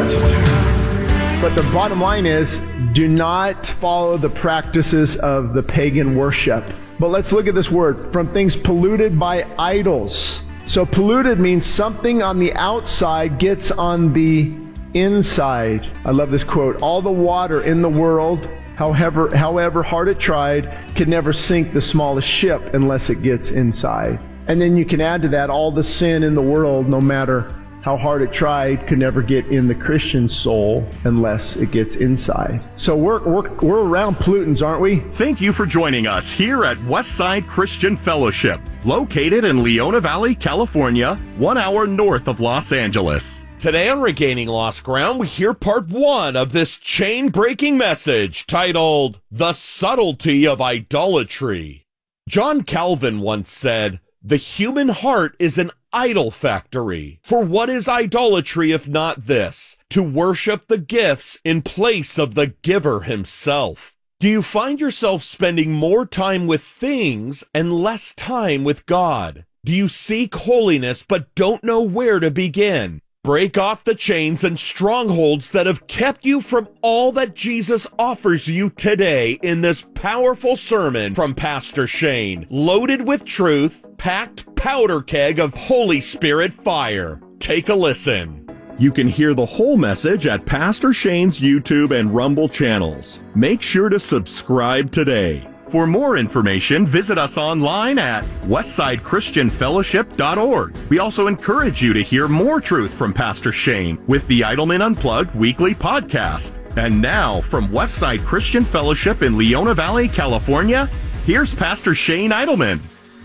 But the bottom line is, do not follow the practices of the pagan worship. But let's look at this word, from things polluted by idols. So polluted means something on the outside gets on the inside. I love this quote. All the water in the world, however hard it tried, could never sink the smallest ship unless it gets inside. And then you can add to that, all the sin in the world, no matter how hard it tried, could never get in the Christian soul unless it gets inside. So we're around pollutants, aren't we? Thank you for joining us here at Westside Christian Fellowship, located in Leona Valley, California, 1 hour north of Los Angeles. Today on Regaining Lost Ground, we hear part 1 of this chain-breaking message titled, The Subtlety of Idolatry. John Calvin once said, "The human heart is an idol factory. For what is idolatry if not this? To worship the gifts in place of the giver himself." Do you find yourself spending more time with things and less time with God? Do you seek holiness but don't know where to begin? Break off the chains and strongholds that have kept you from all that Jesus offers you today in this powerful sermon from Pastor Shane, loaded with truth, packed powder keg of Holy Spirit fire. Take a listen. You can hear the whole message at Pastor Shane's YouTube and Rumble channels. Make sure to subscribe today. For more information, visit us online at westsidechristianfellowship.org. We also encourage you to hear more truth from Pastor Shane with the Idleman Unplugged weekly podcast. And now, from Westside Christian Fellowship in Leona Valley, California, here's Pastor Shane Idleman.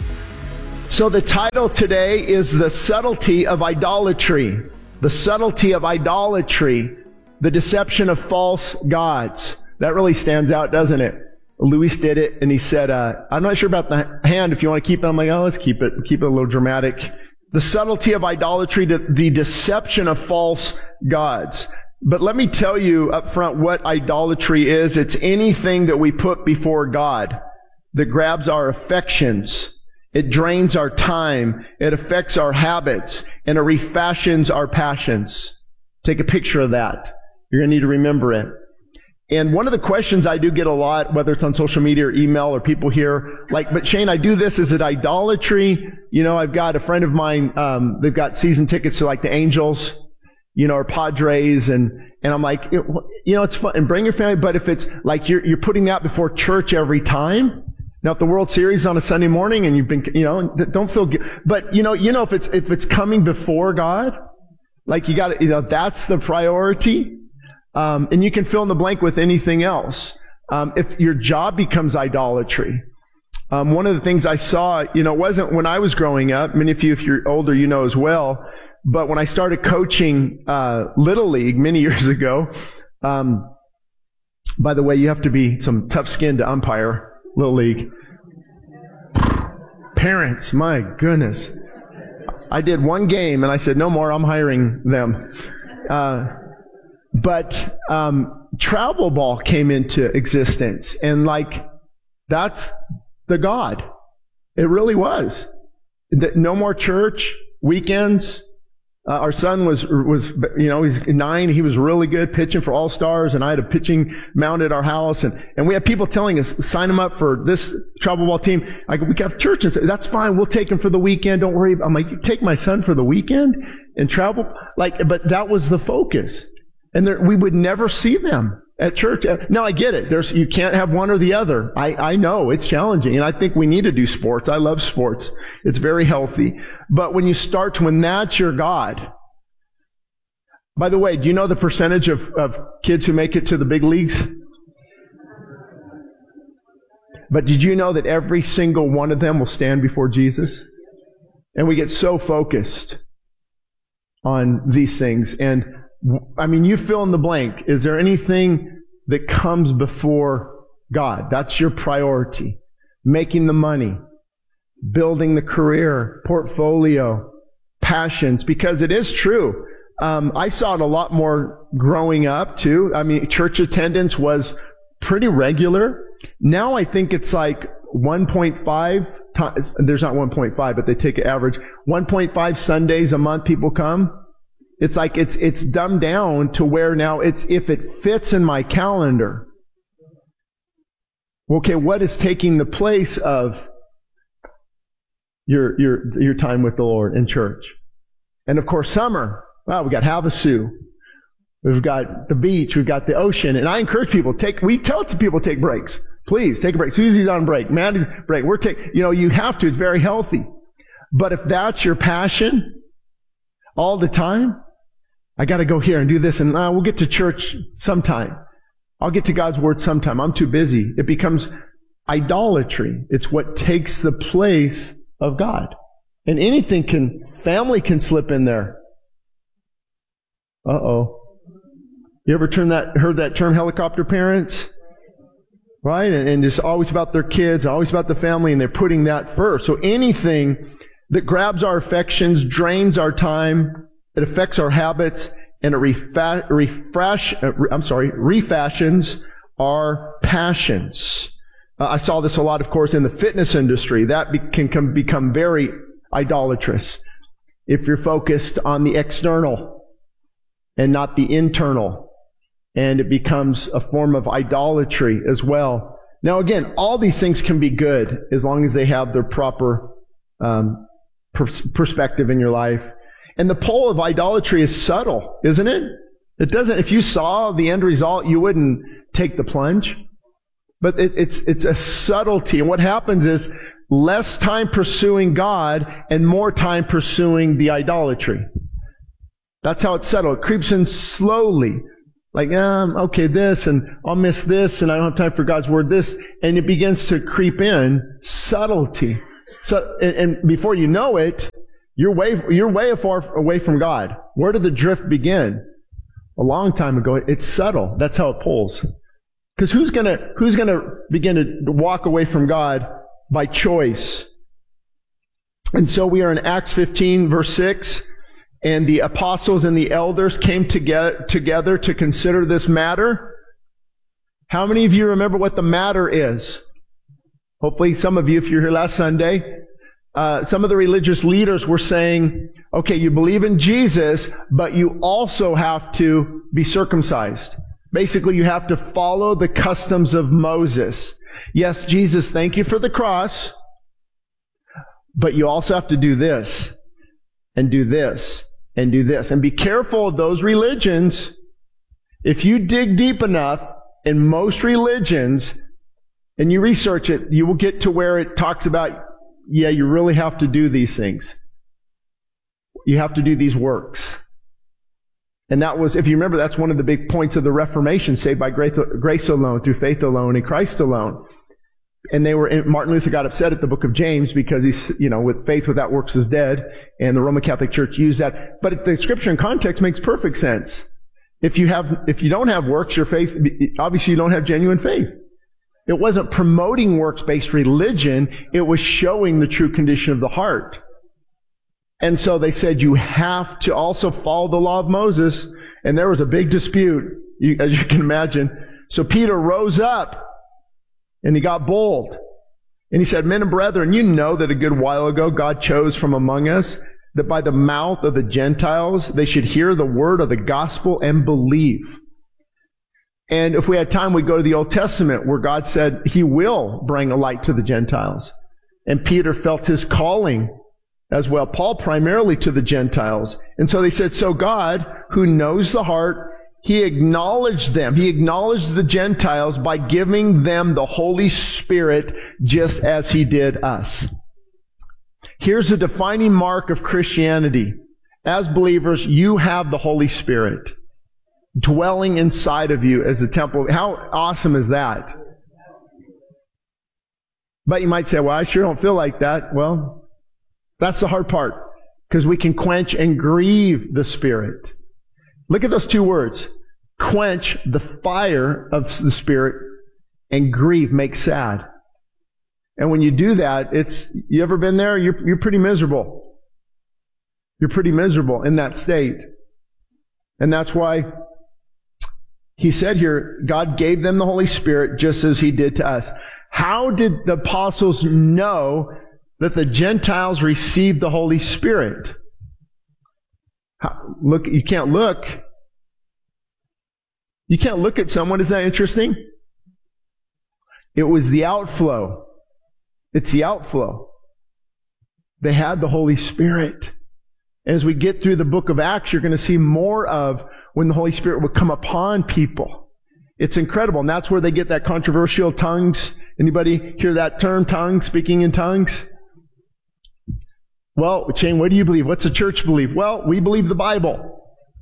So the title today is The Subtlety of Idolatry. The subtlety of idolatry, the deception of false gods. That really stands out, doesn't it? Luis did it, and he said, I'm not sure about the hand. If you want to keep it, I'm like, oh, let's keep it a little dramatic. The subtlety of idolatry, the deception of false gods. But let me tell you up front what idolatry is. It's anything that we put before God that grabs our affections. It drains our time. It affects our habits, and it refashions our passions. Take a picture of that. You're going to need to remember it. And one of the questions I do get a lot, whether it's on social media or email or people here, like, but Shane, I do this. Is it idolatry? You know, I've got a friend of mine, they've got season tickets to like the Angels, you know, or Padres. And I'm like, you know, it's fun and bring your family. But if it's like you're putting that before church every time. Now, if the World Series is on a Sunday morning and you've been, you know, don't feel good. But, you know, if it's coming before God, like you got to, you know, that's the priority. And you can fill in the blank with anything else. If your job becomes idolatry, one of the things I saw, you know, it wasn't when I was growing up. Many of you, if you're older, you know as well. But when I started coaching Little League many years ago, by the way, you have to be some tough skin to umpire Little League. Parents, my goodness. I did one game and I said, no more, I'm hiring them. But travel ball came into existence, and like that's the God. It really was. No more church weekends. Our son was you know, he's 9. He was really good pitching for All-Stars, and I had a pitching mound at our house, and we had people telling us, sign him up for this travel ball team. We have church, and say, that's fine. We'll take him for the weekend. Don't worry. I'm like, you take my son for the weekend and travel, but that was the focus. And we would never see them at church. Now, I get it. You can't have one or the other. I know it's challenging, and I think we need to do sports. I love sports. It's very healthy. But when that's your God. By the way, do you know the percentage of kids who make it to the big leagues? But did you know that every single one of them will stand before Jesus? And we get so focused on these things. And I mean, you fill in the blank. Is there anything that comes before God? That's your priority. Making the money, building the career, portfolio, passions, because it is true. I saw it a lot more growing up too. I mean, church attendance was pretty regular. Now I think it's like 1.5 times, there's not 1.5, but they take an average. 1.5 Sundays a month people come. It's like it's dumbed down to where now it's if it fits in my calendar. Okay, what is taking the place of your time with the Lord in church? And of course, summer. Wow, we got Havasu. We've got the beach. We've got the ocean. And I encourage people, we tell people take breaks. Please, take a break. Susie's on break. Mandy's break. You have to. It's very healthy. But if that's your passion all the time, I got to go here and do this, and we'll get to church sometime. I'll get to God's Word sometime. I'm too busy. It becomes idolatry. It's what takes the place of God. And family can slip in there. Uh-oh. You ever heard that term, helicopter parents? Right? And it's always about their kids, always about the family, and they're putting that first. So anything that grabs our affections, drains our time, it affects our habits, and it refashions our passions. I saw this a lot, of course, in the fitness industry. That can become very idolatrous if you're focused on the external and not the internal. And it becomes a form of idolatry as well. Now, again, all these things can be good as long as they have their proper perspective in your life. And the pull of idolatry is subtle, isn't it? If you saw the end result, you wouldn't take the plunge. But it's a subtlety. And what happens is less time pursuing God and more time pursuing the idolatry. That's how it's subtle. It creeps in slowly. Like, okay, this, and I'll miss this, and I don't have time for God's Word, this. And it begins to creep in subtlety. So, and before you know it, you're way far away from God. Where did the drift begin? A long time ago. It's subtle. That's how it pulls. Because who's gonna begin to walk away from God by choice? And so we are in Acts 15, verse 6. And the apostles and the elders came together to consider this matter. How many of you remember what the matter is? Hopefully some of you, if you're here last Sunday. Some of the religious leaders were saying, okay, you believe in Jesus, but you also have to be circumcised. Basically, you have to follow the customs of Moses. Yes, Jesus, thank you for the cross, but you also have to do this, and do this, and do this. And be careful of those religions. If you dig deep enough in most religions, and you research it, you will get to where it talks about, yeah, you really have to do these things. You have to do these works. And that was, if you remember, that's one of the big points of the Reformation, saved by grace alone, through faith alone, in Christ alone. And Martin Luther got upset at the book of James because he's, with faith without works is dead. And the Roman Catholic Church used that. But the scripture in context makes perfect sense. If you don't have works, your faith, obviously you don't have genuine faith. It wasn't promoting works-based religion. It was showing the true condition of the heart. And so they said you have to also follow the law of Moses. And there was a big dispute, as you can imagine. So Peter rose up and he got bold. And he said, men and brethren, you know that a good while ago God chose from among us that by the mouth of the Gentiles they should hear the word of the gospel and believe. And if we had time, we'd go to the Old Testament where God said He will bring a light to the Gentiles. And Peter felt his calling as well. Paul primarily to the Gentiles. And so they said, so God, who knows the heart, He acknowledged them. He acknowledged the Gentiles by giving them the Holy Spirit just as He did us. Here's a defining mark of Christianity. As believers, you have the Holy Spirit dwelling inside of you as a temple. How awesome is that? But you might say, well, I sure don't feel like that. Well, that's the hard part, because we can quench and grieve the Spirit. Look at those two words. Quench the fire of the Spirit, and grieve, make sad. And when you do that, you ever been there? You're pretty miserable. You're pretty miserable in that state. And that's why He said here, God gave them the Holy Spirit just as He did to us. How did the apostles know that the Gentiles received the Holy Spirit? Look, you can't look. You can't look at someone. Is that interesting? It was the outflow. It's the outflow. They had the Holy Spirit. As we get through the book of Acts, you're going to see more of when the Holy Spirit would come upon people. It's incredible. And that's where they get that controversial tongues. Anybody hear that term, tongues, speaking in tongues? Well, Shane, what do you believe? What's the church believe? Well, we believe the Bible.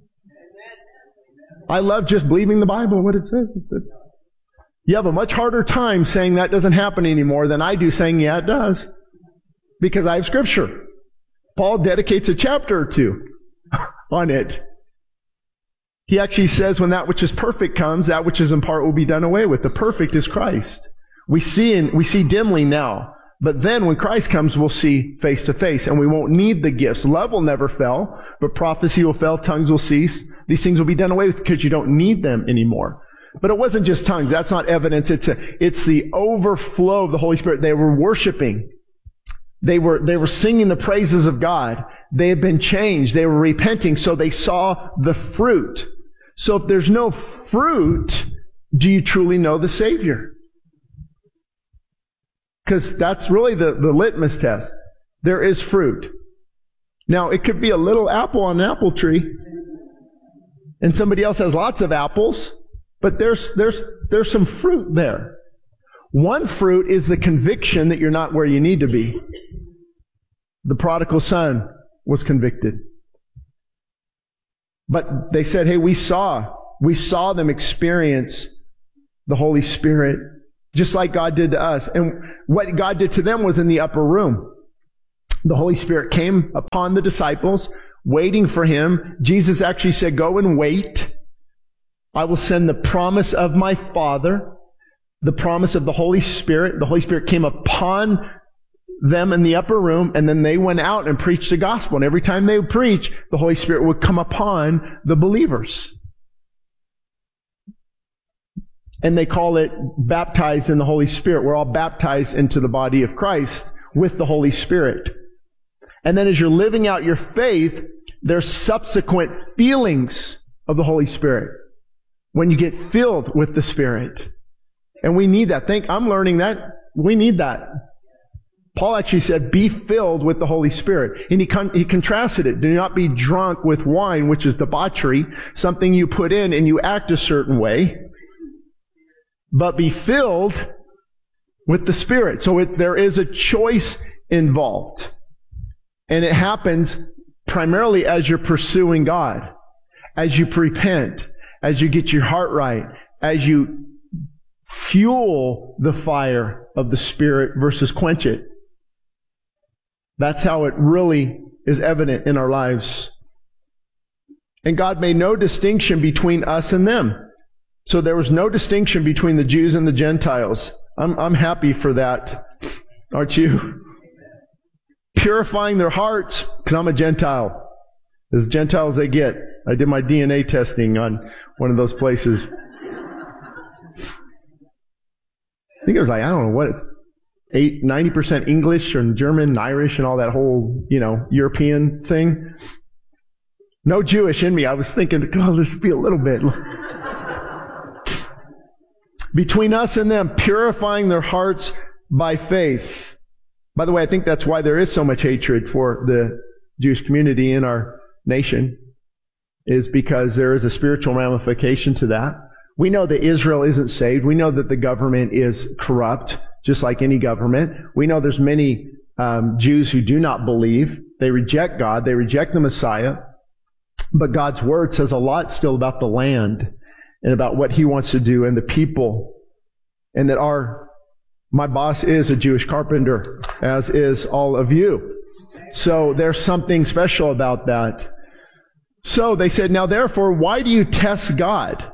I love just believing the Bible, what it says. You have a much harder time saying that doesn't happen anymore than I do saying, yeah, it does. Because I have Scripture. Paul dedicates a chapter or two on it. He actually says when that which is perfect comes, that which is in part will be done away with. The perfect is Christ. We see dimly now. But then when Christ comes, we'll see face to face, and we won't need the gifts. Love will never fail, but prophecy will fail, tongues will cease. These things will be done away with because you don't need them anymore. But it wasn't just tongues. That's not evidence. It's the overflow of the Holy Spirit. They were worshiping. They were singing the praises of God. They had been changed. They were repenting, so they saw the fruit. So if there's no fruit, do you truly know the Savior? Because that's really the litmus test. There is fruit. Now, it could be a little apple on an apple tree, and somebody else has lots of apples, but there's some fruit there. One fruit is the conviction that you're not where you need to be. The prodigal son was convicted. But they said, hey, we saw them experience the Holy Spirit just like God did to us. And what God did to them was in the upper room. The Holy Spirit came upon the disciples, waiting for Him. Jesus actually said, go and wait. I will send the promise of my Father, the promise of the Holy Spirit. The Holy Spirit came upon them in the upper room, and then they went out and preached the gospel. And every time they would preach, the Holy Spirit would come upon the believers. And they call it baptized in the Holy Spirit. We're all baptized into the body of Christ with the Holy Spirit. And then as you're living out your faith, there's subsequent feelings of the Holy Spirit when you get filled with the Spirit. And we need that. I'm learning that. We need that. Paul actually said, be filled with the Holy Spirit. And he contrasted it. Do not be drunk with wine, which is debauchery, something you put in and you act a certain way. But be filled with the Spirit. So there is a choice involved. And it happens primarily as you're pursuing God, as you repent, as you get your heart right, as you fuel the fire of the Spirit versus quench it. That's how it really is evident in our lives. And God made no distinction between us and them. So there was no distinction between the Jews and the Gentiles. I'm happy for that. Aren't you? Purifying their hearts, because I'm a Gentile. As Gentile as they get. I did my DNA testing on one of those places. I think it was like, I don't know what it's 90% English and German and Irish and all that whole, European thing. No Jewish in me. I was thinking, God, let's be a little bit. Between us and them, purifying their hearts by faith. By the way, I think that's why there is so much hatred for the Jewish community in our nation, is because there is a spiritual ramification to that. We know that Israel isn't saved. We know that the government is corrupt, just like any government. We know there's many Jews who do not believe. They reject God. They reject the Messiah. But God's Word says a lot still about the land and about what He wants to do and the people. And that my boss is a Jewish carpenter, as is all of you. So there's something special about that. So they said, now therefore, why do you test God?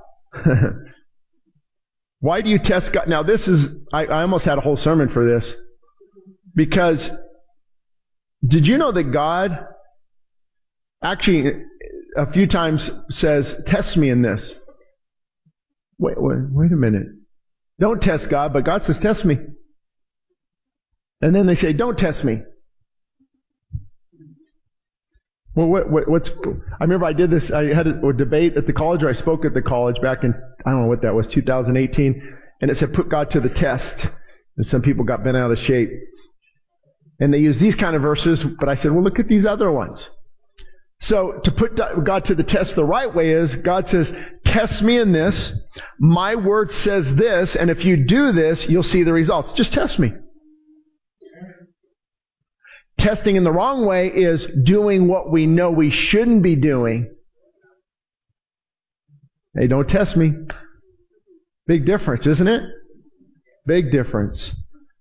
Why do you test God? Now this is, I almost had a whole sermon for this. Because, did you know that God actually a few times says, test me in this? Wait a minute. Don't test God, but God says, test me. And then they say, don't test me. Well, I remember I did this, I had a debate at the college, or I spoke at the college back in, I don't know what that was, 2018, and it said, put God to the test. And some people got bent out of shape. And they used these kind of verses, but I said, well, look at these other ones. So to put God to the test the right way is, God says, test me in this, my word says this, and if you do this, you'll see the results. Just test me. Testing in the wrong way is doing what we know we shouldn't be doing. Hey, don't test me. Big difference, isn't it? Big difference.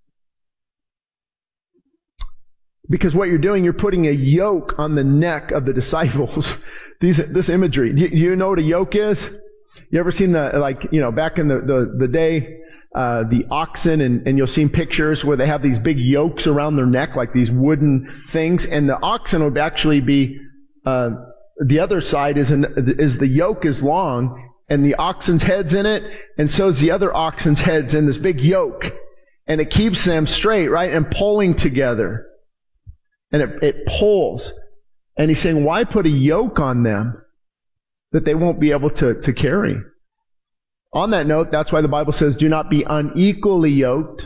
Because what you're doing, you're putting a yoke on the neck of the disciples. This imagery. Do you know what a yoke is? You ever seen back in the day, the oxen, and you'll see pictures where they have these big yokes around their neck, like these wooden things, and the oxen would actually be, the other side is the yoke is long, and the oxen's head's in it, and so's the other oxen's head's in this big yoke, and it keeps them straight, right, and pulling together. And it pulls. And he's saying, why put a yoke on them that they won't be able to carry? On that note, that's why the Bible says, do not be unequally yoked.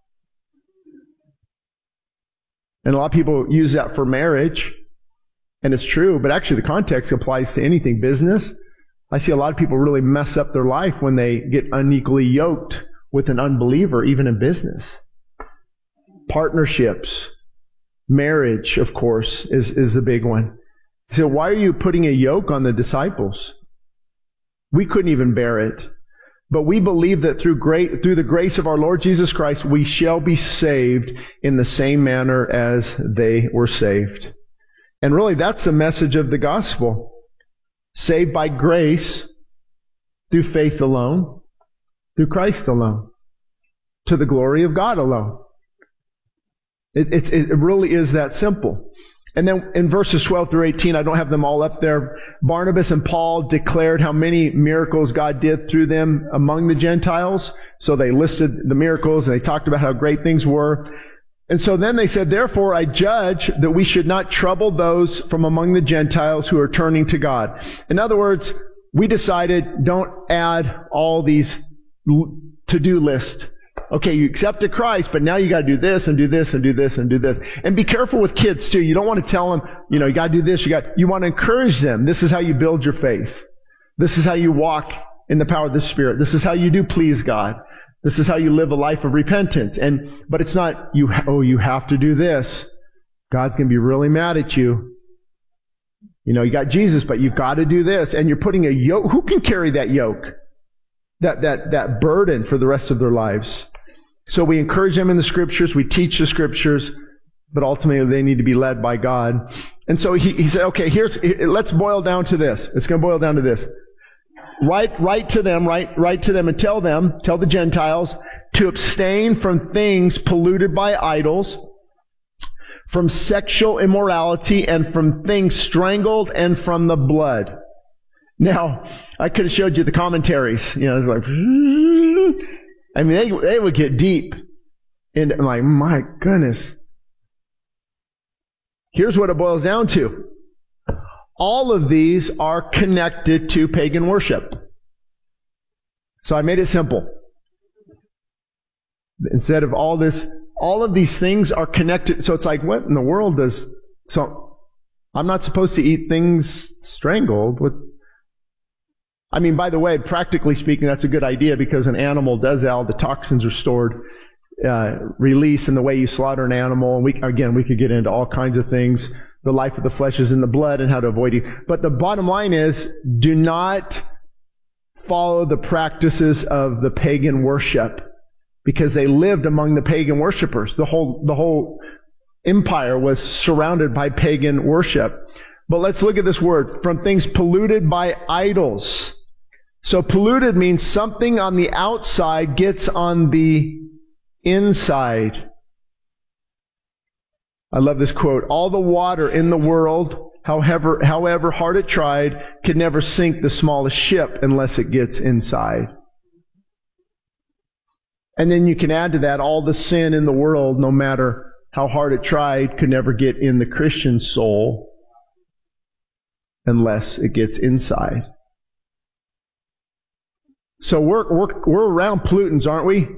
And a lot of people use that for marriage. And it's true, but actually the context applies to anything. Business, I see a lot of people really mess up their life when they get unequally yoked with an unbeliever, even in business. Partnerships. Marriage, of course, is the big one. So why are you putting a yoke on the disciples? We couldn't even bear it. But we believe that through the grace of our Lord Jesus Christ, we shall be saved in the same manner as they were saved. And really, that's the message of the gospel. Saved by grace, through faith alone, through Christ alone, to the glory of God alone. It really is that simple. And then in verses 12 through 18, I don't have them all up there, Barnabas and Paul declared how many miracles God did through them among the Gentiles. So they listed the miracles and they talked about how great things were. And so then they said, therefore I judge that we should not trouble those from among the Gentiles who are turning to God. In other words, we decided, don't add all these to-do lists. Okay, you accepted Christ, but now you got to do this and do this and do this and do this. And be careful with kids too. You don't want to tell them, you got to do this. You want to encourage them. This is how you build your faith. This is how you walk in the power of the Spirit. This is how you do please God. This is how you live a life of repentance. But it's not, you have to do this. God's going to be really mad at you. You got Jesus, but you've got to do this. And you're putting a yoke. Who can carry that yoke? That burden for the rest of their lives. So we encourage them in the Scriptures, we teach the Scriptures, but ultimately they need to be led by God. And so he said, okay, let's boil down to this. It's going to boil down to this. Write to them and tell the Gentiles to abstain from things polluted by idols, from sexual immorality, and from things strangled, and from the blood. Now, I could have showed you the commentaries. It's like, they would get deep. And I'm like, my goodness. Here's what it boils down to. All of these are connected to pagan worship. So I made it simple. Instead of all of these things are connected. So it's like, what in the world so I'm not supposed to eat things strangled with. By the way, practically speaking, that's a good idea because an animal does all the toxins are stored, release in the way you slaughter an animal. And we could get into all kinds of things. The life of the flesh is in the blood and how to avoid it. But the bottom line is, do not follow the practices of the pagan worship because they lived among the pagan worshipers. The whole empire was surrounded by pagan worship. But let's look at this word, from things polluted by idols. So polluted means something on the outside gets on the inside. I love this quote. All the water in the world, however hard it tried, could never sink the smallest ship unless it gets inside. And then you can add to that all the sin in the world, no matter how hard it tried, could never get in the Christian soul unless it gets inside. So we're around pollutants, aren't we?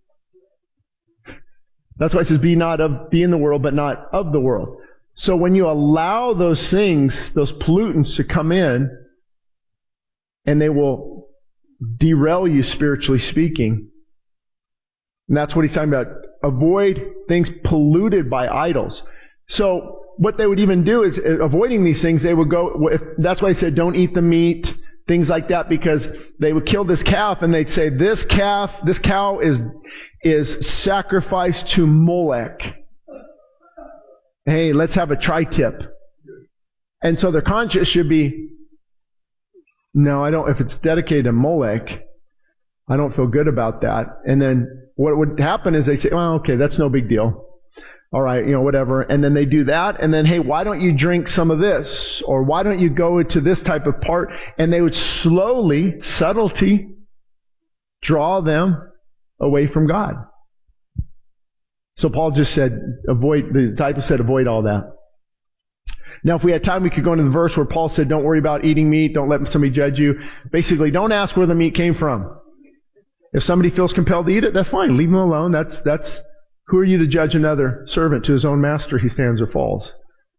That's why it says be in the world, but not of the world. So when you allow those things, those pollutants to come in, and they will derail you spiritually speaking. And that's what he's talking about. Avoid things polluted by idols. So what they would even do is, avoiding these things, they would go, that's why I said don't eat the meat, things like that, because they would kill this calf and they'd say, this cow is sacrificed to Molech. Hey, let's have a tri-tip. And so their conscience should be, no, I don't, if it's dedicated to Molech, I don't feel good about that. And then what would happen is they say, well, okay, that's no big deal. All right, whatever. And then they do that. And then, hey, why don't you drink some of this? Or why don't you go to this type of part? And they would slowly, subtlety, draw them away from God. So Paul just said, the disciples said, avoid all that. Now, if we had time, we could go into the verse where Paul said, don't worry about eating meat. Don't let somebody judge you. Basically, don't ask where the meat came from. If somebody feels compelled to eat it, that's fine. Leave them alone. That's who are you to judge another servant? To his own master he stands or falls.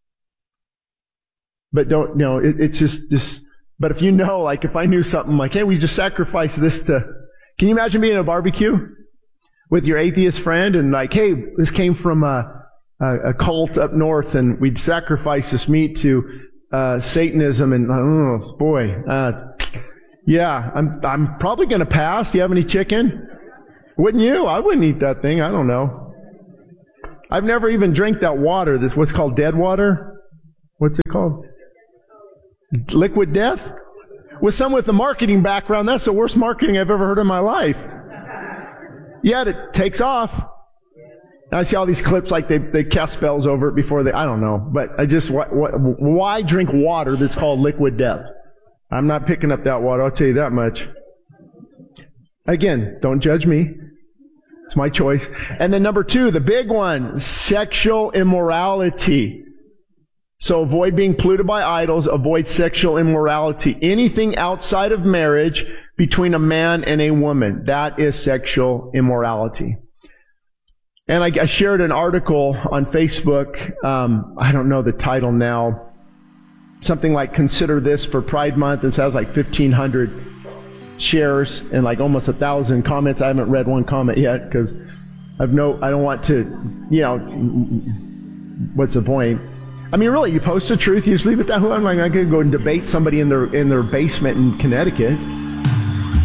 But it's just, but if like if I knew something like, hey, we just sacrifice this to, can you imagine being at a barbecue with your atheist friend and like, hey, this came from a cult up north and we'd sacrifice this meat to Satanism and, oh boy, yeah, I'm probably going to pass. Do you have any chicken? Wouldn't you? I wouldn't eat that thing. I don't know. I've never even drank that water. This what's called dead water. What's it called? Liquid death? With someone with a marketing background, that's the worst marketing I've ever heard in my life. Yet it takes off. And I see all these clips like they cast spells over it before I don't know. But why drink water that's called liquid death? I'm not picking up that water, I'll tell you that much. Again, don't judge me. It's my choice. And then number 2, the big one, sexual immorality. So avoid being polluted by idols, avoid sexual immorality. Anything outside of marriage between a man and a woman, that is sexual immorality. And I shared an article on Facebook, I don't know the title now, something like Consider This for Pride Month. This has like 1,500 shares and like almost 1,000 comments. I haven't read one comment yet because I don't want to, what's the point? I mean, really, you post the truth, you just leave it that way. I'm like, I could go and debate somebody in their basement in Connecticut.